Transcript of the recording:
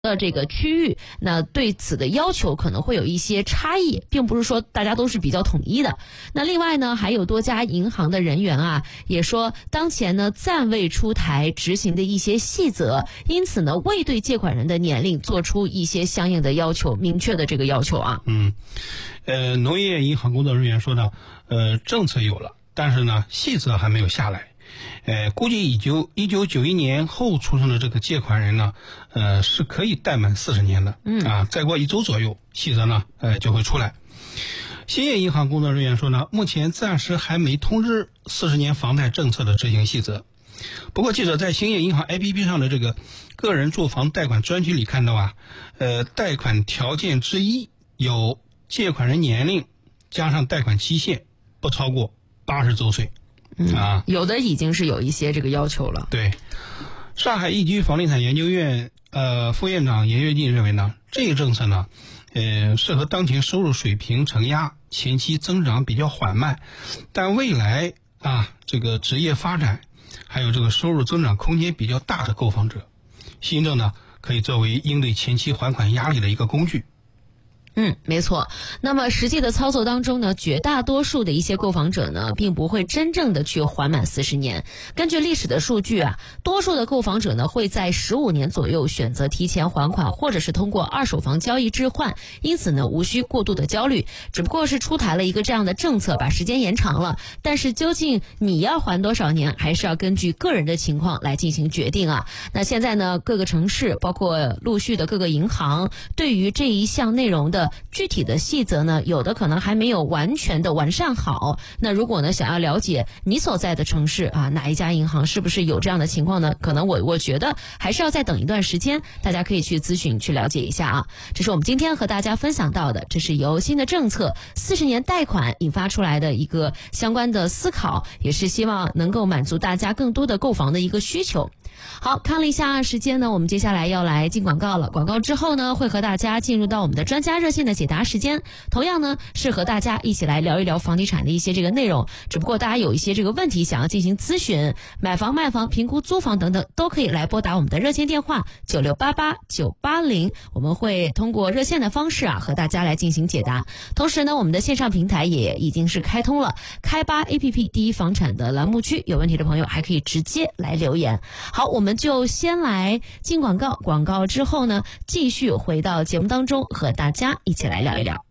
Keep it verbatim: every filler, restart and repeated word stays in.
的这个区域，那对此的要求可能会有一些差异，并不是说大家都是比较统一的。那另外呢，还有多家银行的人员啊，也说当前呢暂未出台执行的一些细则，因此呢未对借款人的年龄做出一些相应的要求，明确的这个要求啊。 嗯，呃，农业银行工作人员说呢，呃，政策有了，但是呢细则还没有下来。呃，估计一九一九九一年后出生的这个借款人呢，呃，是可以贷满四十年的。嗯啊，再过一周左右，细则呢，呃，就会出来。兴业银行工作人员说呢，目前暂时还没通知四十年房贷政策的执行细则。不过，记者在兴业银行 A P P 上的这个个人住房贷款专区里看到啊，呃，贷款条件之一有借款人年龄加上贷款期限不超过八十周岁。 嗯啊， 有的已经是有一些这个要求了。 对，上海易居房地产研究院呃副院长严跃进认为呢，这个政策呢，呃，适合当前收入水平承压、前期增长比较缓慢，但未来啊这个职业发展还有这个收入增长空间比较大的购房者，新政呢可以作为应对前期还款压力的一个工具。 嗯，没错。那么实际的操作当中呢，绝大多数的一些购房者呢，并不会真正的去还满四十年。根据历史的数据啊，多数的购房者呢，会在十五年左右选择提前还款，或者是通过二手房交易置换，因此呢，无需过度的焦虑。只不过是出台了一个这样的政策，把时间延长了。但是究竟你要还多少年，还是要根据个人的情况来进行决定啊。那现在呢，各个城市包括陆续的各个银行，对于这一项内容的具体的细则呢，有的可能还没有完全的完善好。那如果呢想要了解你所在的城市啊，哪一家银行是不是有这样的情况呢？可能我我觉得还是要再等一段时间，大家可以去咨询去了解一下啊。这是我们今天和大家分享到的，这是由新的政策四十年贷款引发出来的一个相关的思考，也是希望能够满足大家更多的购房的一个需求。好，看了一下时间呢，我们接下来要来进广告了。广告之后呢，会和大家进入到我们的专家热线的解答时间。同样呢，是和大家一起来聊一聊房地产的一些这个内容。只不过大家有一些这个问题想要进行咨询，买房、卖房、评估、租房等等，都可以来拨打我们的热线电话九六八八九八零，我们会通过热线的方式啊，和大家来进行解答。同时呢，我们的线上平台也已经是开通了，开吧 A P P 第一房产的栏目区，有问题的朋友还可以直接来留言。好，我们就先来进广告，广告之后呢，继续回到节目当中，和大家一起来聊一聊。